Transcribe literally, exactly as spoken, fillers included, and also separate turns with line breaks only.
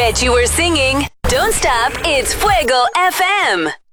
Bet you were singing. Don't stop, it's Fuego F M.